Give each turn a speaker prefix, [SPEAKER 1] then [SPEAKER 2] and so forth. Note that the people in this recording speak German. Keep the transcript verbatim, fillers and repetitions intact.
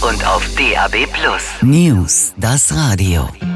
[SPEAKER 1] und auf D A B plus.
[SPEAKER 2] News, das Radio.